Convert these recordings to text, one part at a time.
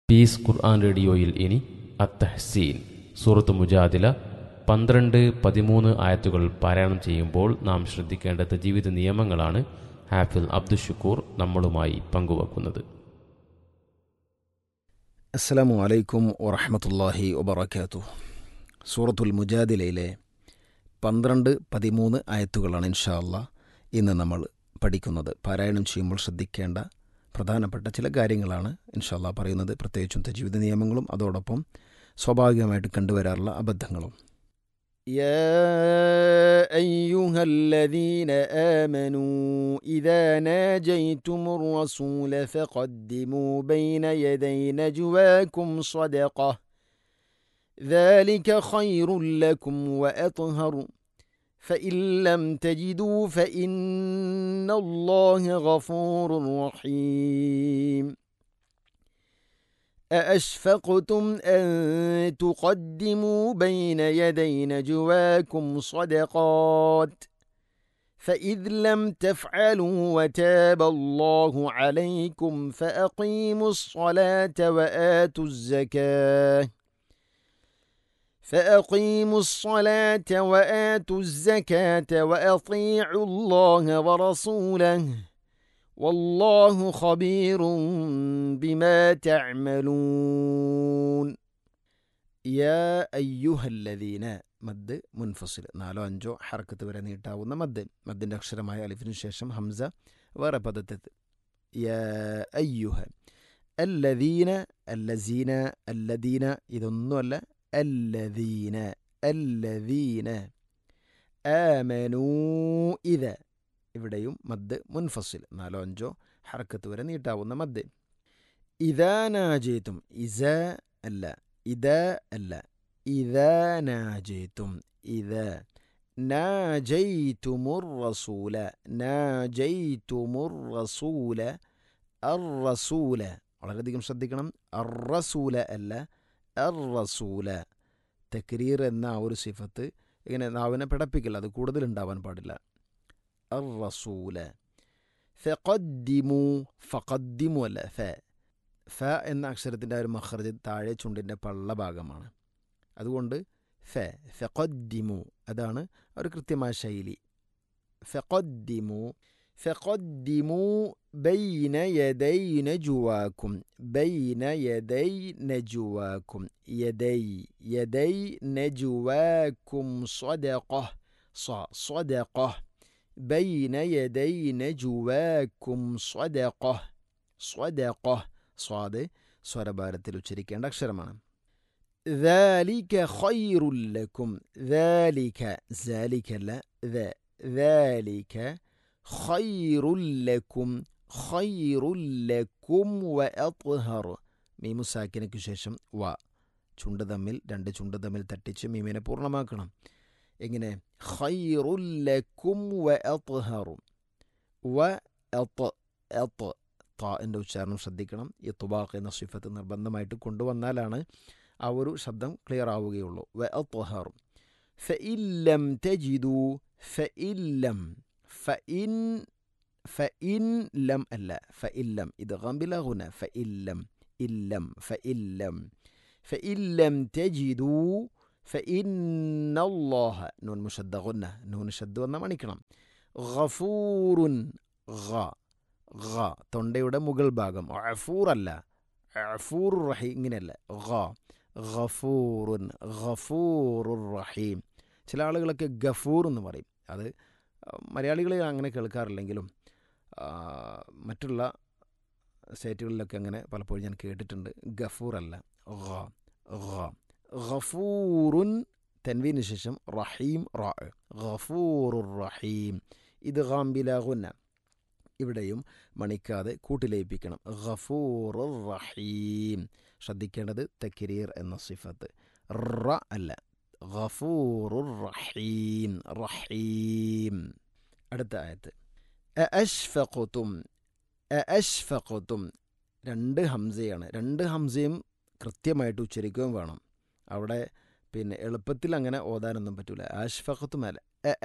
Piece ഖുർആൻ റേഡിയോയിൽ ഇനി അത്തഹ്സീൻ സൂറത്ത് Mujadila 12-13 ആയത്തുകൾ പാരായണം ചെയ്യുമ്പോൾ നാം ശ്രദ്ധിക്കേണ്ട തജ്വീദ് നിയമങ്ങളാണ് ഹാഫിൽ അബ്ദുൽ ഷുക്കൂർ നമ്മളുമായി പങ്കുവെക്കുന്നത്. അസ്സലാമു അലൈക്കും വറഹ്മത്തുള്ളാഹി വബറകാതുഹു. സൂറത്തുൽ മുജാദിലയിലെ 12-13 ആയത്തുകളാണ് ഇൻഷാ അല്ലാഹ് ഇന്ന് നമ്മൾ പഠിക്കുന്നത്. പാരായണം ചെയ്യുമ്പോൾ ശ്രദ്ധിക്കേണ്ട പ്രധാനപ്പെട്ട ചില കാര്യങ്ങളാണ് ഇൻഷാ അല്ലാഹ് പറയുന്നത്. പ്രത്യേകിച്ചും തജ്വീദ് നിയമങ്ങളും അതോടൊപ്പം സ്വാഭാവികമായിട്ട് കണ്ടുവരാറുള്ള അബദ്ധങ്ങളും. يا أيها الذين آمنوا إذا ناجيتم الرسول فقدموا بين يدي نجواكم صدقة ذلك خير لكم وأطهر فإن لم تجدوا فإن الله غفور رحيم أأشفقتم أن تقدموا بين يدي نجواكم صدقات فإذ لم تفعلوا وتاب الله عليكم فأقيموا الصلاة وآتوا الزكاة وأطيعوا الله ورسوله والله خبير بما تعملون يا أيها الذين മദ് മുൻഫസിൽ 4-5 ഹർക്കത്ത് വരെ നീട്ടാവുന്ന മദ്ദിൻ്റെ അക്ഷരമായ അലിഫിനു ശേഷം ഹംസ വേറെ പദത്തെത്ത്. യാ അയ്യുഹ അല്ലദീന അല്ലസീന അല്ലദീന ഇതൊന്നുമല്ല. അല്ലദീന ആമനൂ ഇദ ഇവിടെയും മദ് മുൻഫസിൽ 4-5 ഹർക്കത്ത് വരെ നീട്ടാവുന്ന മദ്. ഇദാ നാജയ്തും ഇസാ അല്ല ഇദാ അല്ല ഇദാ നാജയ്തും ഇദാ നാജയ്തുമുർ റസൂല അർ-റസൂല വളരെയധികം ശ്രദ്ധിക്കണം. അർ-റസൂല അല്ല അർ-റസൂല. തക്രീർ എന്ന ആ ഒരു സിഫത്ത് ഇങ്ങനെ നാവിനെ പിടപ്പിക്കില്ല, അത് കൂടുതൽ ഉണ്ടാവാൻ പാടില്ല. അർ-റസൂല ഫഖദ്ദിമു അല്ല ഫ എന്ന അക്ഷരത്തിൻ്റെ ഒരു മഖ്റജ് താഴെ ചുണ്ടിൻ്റെ പള്ള ഭാഗമാണ്. അതുകൊണ്ട് ഫഖദ്ദിമു അതാണ് ഒരു കൃത്യമായ ശൈലി. ഫഖദ്ദിമു ബൈന യദൈ നജ്വാക്കും യദൈ നജ്വാക്കും സ്വദഖ ബൈന യദൈ നജ്വാക്കും സ്വദഖ സ്വാദ് സ്വരഭാരത്തിൽ ഉച്ചരിക്കേണ്ട അക്ഷരമാണ്. ذلك خير لكم ذلك അല്ല ذلك خير لكم وأطهر മീമു സാക്കിനയ്ക്ക് ശേഷം വ രണ്ട് ചുണ്ട് തമ്മിൽ തട്ടിച്ച് മീമിനെ പൂർണ്ണമാക്കണം. എങ്ങനെ? ഖൈറുൽ ലക്കും വഅത്ഹറു താൻ്റെ ഉച്ചാരണം ശ്രദ്ധിക്കണം. ഇത്ബാഖ് എന്ന സിഫത്ത് നിർബന്ധമായിട്ട് കൊണ്ടുവന്നാലാണ് ആ ഒരു ശബ്ദം ക്ലിയർ ആവുകയുള്ളൂ. വഅത്ഹറു ഫഇല്ലം തജിദു ഫഇൻ ലം അല്ല ഫഇല്ലം ഇദ്ഗാം ബിലാ ഗുന ഫഇല്ലം തജിദു ഫഇന്നല്ലാഹ നൂൻ മുശദ്ദ ഗുന്ന നൂൻ ഷദ് വന്ന മണിക്കണം. ഗഫൂറുൻ ഗ തൊണ്ടയുടെ മുകൾ ഭാഗം. അഫൂർ അല്ല അഫൂർ റഹീം ഇങ്ങനെയല്ല. ഗഫൂറുർ റഹീം. ചില ആളുകളൊക്കെ ഗഫൂർ എന്ന് പറയും. അത് മലയാളികൾ അങ്ങനെ കേൾക്കാറില്ലെങ്കിലും മറ്റുള്ള സ്റ്റേറ്റുകളിലൊക്കെ അങ്ങനെ പലപ്പോഴും ഞാൻ കേട്ടിട്ടുണ്ട്. ഗഫൂർ അല്ല ഗഫൂറുൻ തൻവീന് ശേഷം റഹീം ഗഫൂറുർ റഹീം ഇദ്ഗാം ബിലാ ഗുന്ന. ഇവിടെയും മണിക്കാതെ കൂട്ടിലയിപ്പിക്കണം. ഗഫൂറുർ റഹീം. ശ്രദ്ധിക്കേണ്ടത് തക്രീർ എന്ന സിഫത്ത് റ അല്ല ഗഫൂറുർ റഹീം. അടുത്ത ആയത്ത് അഅശ്ഫഖ്തും 2 ഹംസയാണ്. 2 ഹംസയും കൃത്യമായിട്ട് ഉച്ചരിക്കുകയും വേണം. അവിടെ പിന്നെ എളുപ്പത്തിൽ അങ്ങനെ ഓതാനൊന്നും പറ്റൂല. അശ്ഫഖ്തും അല്ല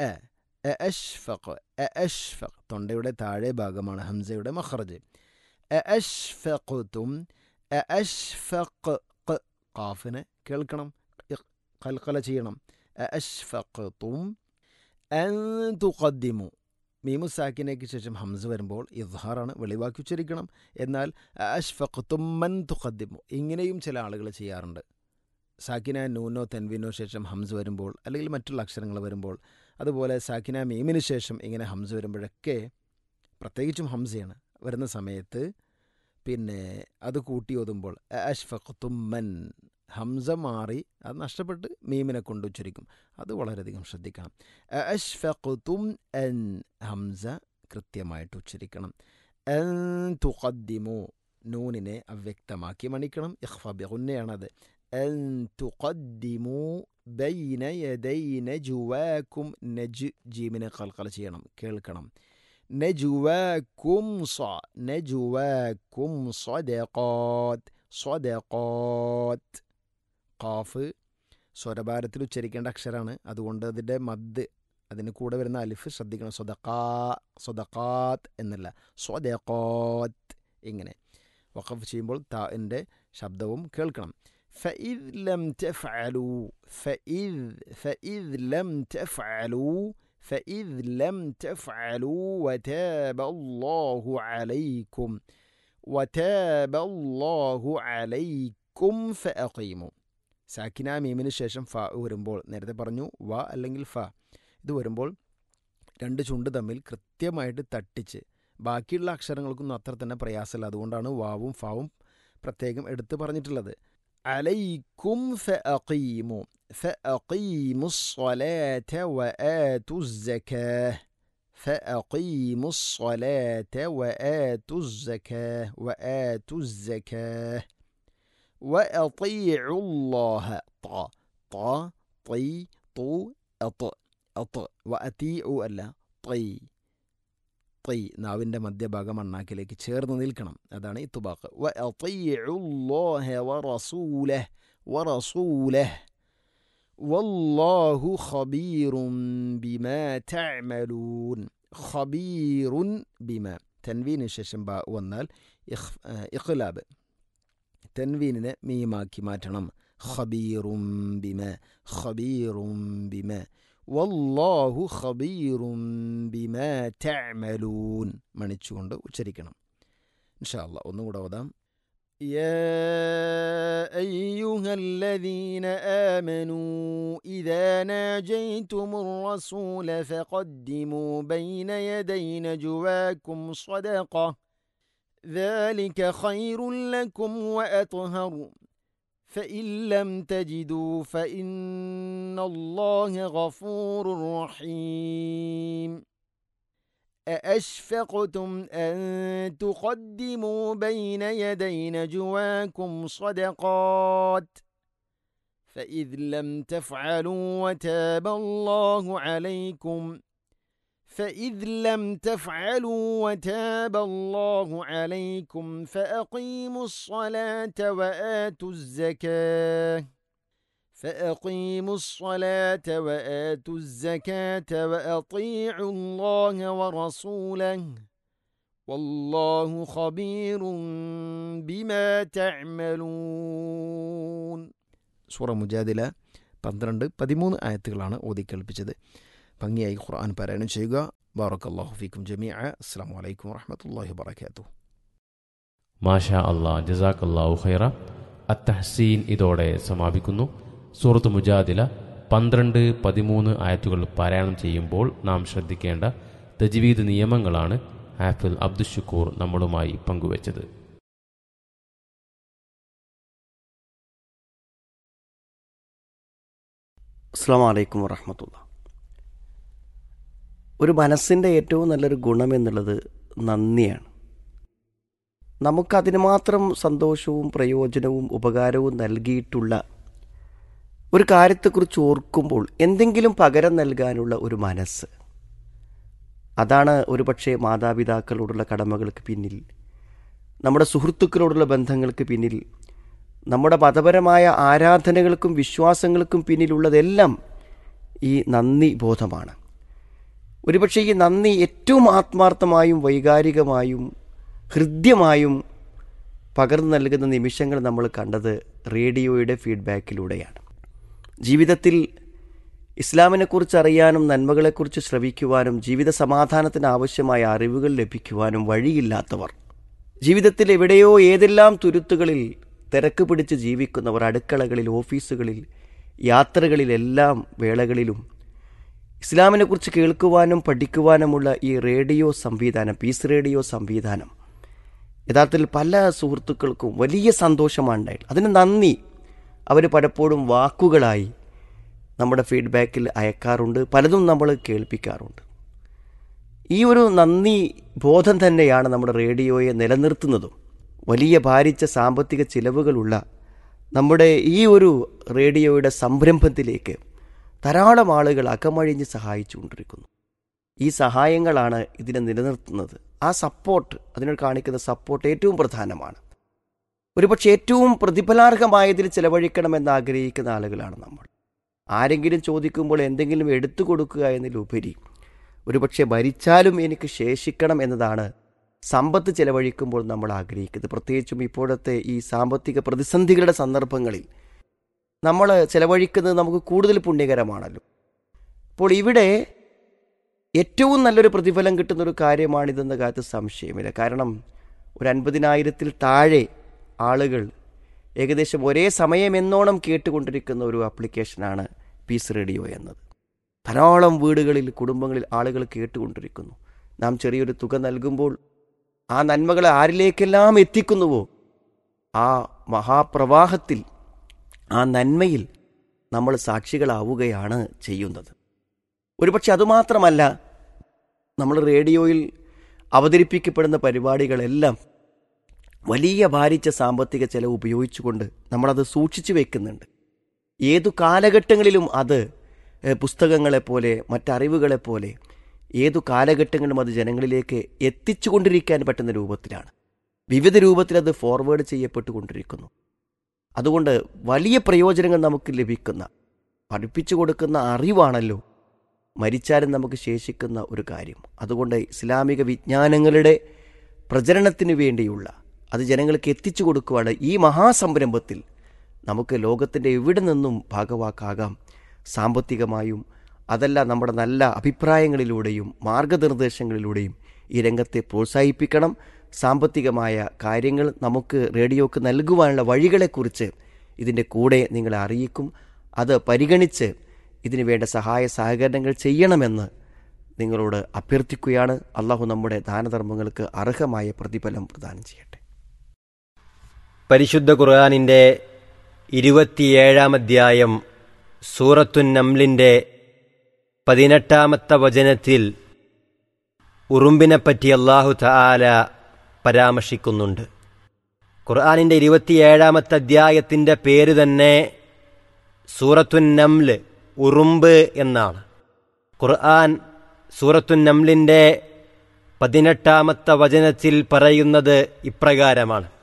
അഅശ്ഫഖ് തൊണ്ടയുടെ താഴെ ഭാഗമാണ് ഹംസയുടെ മഖ്റജ്. അഅശ്ഫഖ്തും അഷ്ഫഖ് ഖാഫിനെ കേൾക്കണം, ഖൽഖല ചെയ്യണം. അഷ്ഫഖ്തും അൻ തുഖദ്ദിമു മീമു സാക്കിനയ്ക്ക് ശേഷം ഹംസ വരുമ്പോൾ ഇദ്ഹാറാണ്, വെളിവാക്കി ഉച്ചരിക്കണം. എന്നാൽ അഷ്ഫഖ്തും മൻ തുഖദ്ദിമു ഇങ്ങനെയും ചില ആളുകൾ ചെയ്യാറുണ്ട്. സാക്കിന നൂനോ തെൻവീനോ ശേഷം ഹംസ വരുമ്പോൾ, അല്ലെങ്കിൽ മറ്റുള്ള അക്ഷരങ്ങൾ വരുമ്പോൾ, അതുപോലെ സാക്കിന മീമിന് ശേഷം ഇങ്ങനെ ഹംസ വരുമ്പോഴൊക്കെ, പ്രത്യേകിച്ചും ഹംസയാണ് വരുന്ന സമയത്ത് പിന്നെ അത് കൂട്ടി ഓതുമ്പോൾ അഷ്ഫഖ്തും മൻ ഹംസ മാറി അത് നഷ്ടപ്പെട്ട് മീമിനെ കൊണ്ട് ഉച്ചരിക്കും. അത് വളരെയധികം ശ്രദ്ധിക്കണം. അഷ്ഫഖ്തും അൻ ഹംസ കൃത്യമായിട്ട് ഉച്ചരിക്കണം. അൻ തുഖദ്ദിമു നൂനിനെ അവ്യക്തമാക്കി മണിക്കണം. ഇഖ്ഫ ബിഗുന്നയാണത്. അൻ തുഖദ്ദിമു ബൈന യദൈ നജ്വാകും നജ് ജീമിനെ ഖൽഖല ചെയ്യണം, കേൾക്കണം. നജ്വാകും നജ്വാകും സ്വദഖാത്ത് സ്വദഖാത്ത് ഖാഫ് സ്വരഭാരത്തിൽ ഉച്ചരിക്കേണ്ട അക്ഷരമാണ്. അതുകൊണ്ട് അതിൻ്റെ മദ്, അതിന് കൂടെ വരുന്ന അലിഫ് ശ്രദ്ധിക്കണം. സ്വദഖാത്ത് എന്നല്ല, സ്വദഖാത്ത് ഇങ്ങനെ വഖഫ് ചെയ്യുമ്പോൾ താഇൻ്റെ ശബ്ദവും കേൾക്കണം. فإذ لم تفعلوا فإذ لم تفعلوا وتاب الله عليكم فأقيموا സാക്കിന മീമിന് ശേഷം ഫ വരുമ്പോൾ, നേരത്തെ പറഞ്ഞു വ അല്ലെങ്കിൽ ഫ, ഇത് വരുമ്പോൾ രണ്ട് ചുണ്ട് തമ്മിൽ കൃത്യമായിട്ട് തട്ടിച്ച്, ബാക്കിയുള്ള അക്ഷരങ്ങൾക്കൊന്നും അത്ര തന്നെ പ്രയാസമില്ല. അതുകൊണ്ടാണ് വാവും ഫാവും പ്രത്യേകം എടുത്ത് പറഞ്ഞിട്ടുള്ളത്. അലൈക്കും ഫഅഖീമു ഫഅഖീമുസ്സലാത വആതുസ്സകാഹ് ഫഅഖീമുസ്സലാത വആതുസ്സകാഹ് وأطيعوا الله طي طو أط وأطيعوا ألا طي നാവിൻ്റെ മധ്യഭാഗം അണ്ണാക്കിലേക്ക് ചേർന്ന് നിൽക്കണം. അതാണ് ഇത്ബാഖ്. وأطيعوا الله ورسوله والله خبير بما تعملون. خبير بما തൻവീന് ശേഷം ബാ വന്നാൽ ഇഖ്ലാബ്, തൻവീനിനെ മീമാക്കി മാറ്റണം. ഖബീറും ബിമ വല്ലാഹു ഖബീറും ബിമാ തഅമലൂൻ മണിച്ചുകൊണ്ട് ഉച്ചരിക്കണം. ഇൻഷാ അല്ലാഹ് ഒന്നുകൂടെ ഓതാം. يا أيها الذين آمنوا إذا ناجيتم الرسول فقدموا بين يدي نجواكم صدقة ذلك خير لكم وأطهر فإن لم تجدوا فإن الله غفور رحيم أأشفقتم أن تقدموا بين يدي نجواكم صدقات فإذ لم تفعلوا وتاب الله عليكم فأقيموا الصلاة وآتوا الزكاة وأطيعوا الله ورسوله والله خبير بما تعملون. സൂറ മുജാദില 12-13 ആയത്തുകളാണ് ഓതിക്കേൾപ്പിച്ചത്. ഭംഗിയായി ഖുർആൻ പാരായണം ചെയ്യുക. ബാറക്കല്ലാഹു ഫീക്കും ജമീഅ. അസ്സലാമു അലൈക്കും വറഹ്മത്തുള്ളാഹി വബറകാതുഹു. മാഷാ അല്ലാഹ്, ജസാക്കല്ലാഹു ഖൈറ. അത്തഹ്സീൻ ഇതോടെ സമാപിക്കുന്നു. സൂറത്ത് മുജാദില 12-13 ആയത്തുകൾ പാരായണം ചെയ്യുമ്പോൾ നാം ശ്രദ്ധിക്കേണ്ട തജ്വീദ് നിയമങ്ങളാണ് ഹാഫിൽ അബ്ദുഷുക്കൂർ നമ്മളുമായി പങ്കുവച്ചത്. അസ്സലാമു അലൈക്കും വറഹ്മത്തുള്ളാഹി. ഒരു മനസ്സിൻ്റെ ഏറ്റവും നല്ലൊരു ഗുണമെന്നുള്ളത് നന്ദിയാണ്. നമുക്കതിന് മാത്രം സന്തോഷവും പ്രയോജനവും ഉപകാരവും നൽകിയിട്ടുള്ള ഒരു കാര്യത്തെക്കുറിച്ച് ഓർക്കുമ്പോൾ എന്തെങ്കിലും പകരം നൽകാനുള്ള ഒരു മനസ്സ്, അതാണ് ഒരുപക്ഷെ മാതാപിതാക്കളോടുള്ള കടമകൾക്ക് പിന്നിൽ, നമ്മുടെ സുഹൃത്തുക്കളോടുള്ള ബന്ധങ്ങൾക്ക് പിന്നിൽ, നമ്മുടെ മതപരമായ ആരാധനകൾക്കും വിശ്വാസങ്ങൾക്കും പിന്നിലുള്ളതെല്ലാം ഈ നന്ദി ബോധമാണ്. ഒരുപക്ഷെ ഈ നന്ദി ഏറ്റവും ആത്മാർത്ഥമായും വൈകാരികമായും ഹൃദ്യമായും പകർന്നു നൽകുന്ന നിമിഷങ്ങൾ നമ്മൾ കണ്ടത് റേഡിയോയുടെ ഫീഡ്ബാക്കിലൂടെയാണ്. ജീവിതത്തിൽ ഇസ്ലാമിനെക്കുറിച്ച് അറിയാനും നന്മകളെക്കുറിച്ച് ശ്രവിക്കുവാനും ജീവിത സമാധാനത്തിന് ആവശ്യമായ അറിവുകൾ ലഭിക്കുവാനും വഴിയില്ലാത്തവർ, ജീവിതത്തിൽ എവിടെയോ ഏതെല്ലാം തുരുത്തുകളിൽ തിരക്ക് പിടിച്ച് ജീവിക്കുന്നവർ, അടുക്കളകളിൽ, ഓഫീസുകളിൽ, യാത്രകളിലെല്ലാം വേളകളിലും ഇസ്ലാമിനെക്കുറിച്ച് കേൾക്കുവാനും പഠിക്കുവാനുമുള്ള ഈ റേഡിയോ സംവിധാനം, പീസ് റേഡിയോ സംവിധാനം യഥാർത്ഥത്തിൽ പല സുഹൃത്തുക്കൾക്കും വലിയ സന്തോഷമാണ് ഉണ്ടായത്. അതിന് നന്ദി അവർ പലപ്പോഴും വാക്കുകളായി നമ്മുടെ ഫീഡ്ബാക്കിൽ അയക്കാറുണ്ട്, പലതും നമ്മൾ കേൾപ്പിക്കാറുണ്ട്. ഈ ഒരു നന്ദി ബോധം തന്നെയാണ് നമ്മുടെ റേഡിയോയെ നിലനിർത്തുന്നതും. വലിയ ഭാരിച്ച സാമ്പത്തിക ചിലവുകളുള്ള നമ്മുടെ ഈ ഒരു റേഡിയോയുടെ സംരംഭത്തിലേക്ക് ധാരാളം ആളുകൾ അകമഴിഞ്ഞ് സഹായിച്ചുകൊണ്ടിരിക്കുന്നു. ഈ സഹായങ്ങളാണ് ഇതിനെ നിലനിർത്തുന്നത്. ആ സപ്പോർട്ട്, അതിനോട് കാണിക്കുന്ന സപ്പോർട്ട് ഏറ്റവും പ്രധാനമാണ്. ഒരുപക്ഷെ ഏറ്റവും പ്രതിഫലാർഹമായതിൽ ചിലവഴിക്കണമെന്ന് ആഗ്രഹിക്കുന്ന ആളുകളാണ് നമ്മൾ. ആരെങ്കിലും ചോദിക്കുമ്പോൾ എന്തെങ്കിലും എടുത്തു കൊടുക്കുക എന്നതിലുപരി ഒരുപക്ഷെ ഭരിച്ചാലും എനിക്ക് ശേഷിക്കണം എന്നതാണ് സമ്പത്ത് ചിലവഴിക്കുമ്പോൾ നമ്മൾ ആഗ്രഹിക്കുന്നത്. പ്രത്യേകിച്ചും ഇപ്പോഴത്തെ ഈ സാമ്പത്തിക പ്രതിസന്ധികളുടെ സന്ദർഭങ്ങളിൽ നമ്മൾ ചിലവഴിക്കുന്നത് നമുക്ക് കൂടുതൽ പുണ്യകരമാണല്ലോ. അപ്പോൾ ഇവിടെ ഏറ്റവും നല്ലൊരു പ്രതിഫലം കിട്ടുന്നൊരു കാര്യമാണിതെന്ന കാര്യത്തിൽ സംശയമില്ല. കാരണം ഒരു 50,000-ൽ താഴെ ആളുകൾ ഏകദേശം ഒരേ സമയം എന്നോണം കേട്ടുകൊണ്ടിരിക്കുന്ന ഒരു ആപ്ലിക്കേഷനാണ് പീസ് റേഡിയോ എന്നത്. ധാരാളം വീടുകളിൽ, കുടുംബങ്ങളിൽ ആളുകൾ കേട്ടുകൊണ്ടിരിക്കുന്നു. നാം ചെറിയൊരു തുക നൽകുമ്പോൾ ആ നന്മകളെ ആരിലേക്കെല്ലാം എത്തിക്കുന്നുവോ ആ മഹാപ്രവാഹത്തിൽ, ആ നന്മയിൽ നമ്മൾ സാക്ഷികളാവുകയാണ് ചെയ്യുന്നത്. ഒരുപക്ഷെ അതുമാത്രമല്ല, നമ്മൾ റേഡിയോയിൽ അവതരിപ്പിക്കപ്പെടുന്ന പരിപാടികളെല്ലാം വലിയ ഭാരിച്ച സാമ്പത്തിക ചെലവ് ഉപയോഗിച്ചുകൊണ്ട് നമ്മളത് സൂക്ഷിച്ചു വെക്കുന്നുണ്ട്. ഏതു കാലഘട്ടങ്ങളിലും അത് പുസ്തകങ്ങളെപ്പോലെ, മറ്ററിവുകളെപ്പോലെ ഏതു കാലഘട്ടങ്ങളിലും അത് ജനങ്ങളിലേക്ക് എത്തിച്ചു കൊണ്ടിരിക്കാൻ പറ്റുന്ന രൂപത്തിലാണ്. വിവിധ രൂപത്തിൽ അത് ഫോർവേഡ് ചെയ്യപ്പെട്ടുകൊണ്ടിരിക്കുന്നു. അതുകൊണ്ട് വലിയ പ്രയോജനങ്ങൾ നമുക്ക് ലഭിക്കുന്ന, പഠിപ്പിച്ചു കൊടുക്കുന്ന അറിവാണല്ലോ മരിച്ചാലും നമുക്ക് ശേഷിക്കുന്ന ഒരു കാര്യം. അതുകൊണ്ട് ഇസ്ലാമിക വിജ്ഞാനങ്ങളുടെ പ്രചരണത്തിന് വേണ്ടിയുള്ള, അത് ജനങ്ങൾക്ക് എത്തിച്ചു കൊടുക്കുവാണ് ഈ മഹാസംരംഭത്തിൽ നമുക്ക് ലോകത്തിൻ്റെ എവിടെ നിന്നും ഭാഗവാക്കാകാം. സാമ്പത്തികമായും അതല്ല നമ്മുടെ നല്ല അഭിപ്രായങ്ങളിലൂടെയും മാർഗനിർദ്ദേശങ്ങളിലൂടെയും ഈ രംഗത്തെ പ്രോത്സാഹിപ്പിക്കണം. സാമ്പത്തികമായ കാര്യങ്ങൾ നമുക്ക് റേഡിയോക്ക് നൽകുവാനുള്ള വഴികളെക്കുറിച്ച് ഇതിൻ്റെ കൂടെ നിങ്ങളെ അറിയിക്കും. അത് പരിഗണിച്ച് ഇതിനു വേണ്ട സഹായ സഹകരണങ്ങൾ ചെയ്യണമെന്ന് നിങ്ങളോട് അഭ്യർത്ഥിക്കുകയാണ്. അള്ളാഹു നമ്മുടെ ദാനധർമ്മങ്ങൾക്ക് അർഹമായ പ്രതിഫലം പ്രദാനം ചെയ്യട്ടെ. പരിശുദ്ധ ഖുർആനിൻ്റെ 27-ാം അധ്യായം സൂറത്തുൻ നംലിൻ്റെ 18-ാമത്തെ വചനത്തിൽ ഉറുമ്പിനെപ്പറ്റി അല്ലാഹു തആല പരാമർശിക്കുന്നുണ്ട്. ഖുർആനിൻ്റെ 27-ാമത്തെ അധ്യായത്തിൻ്റെ പേര് തന്നെ സൂറത്തുൻ നംല്, ഉറുമ്പ് എന്നാണ്. ഖുർആൻ സൂറത്തുൻ നംലിൻ്റെ 18-ാമത്തെ വചനത്തിൽ പറയുന്നത് ഇപ്രകാരമാണ്: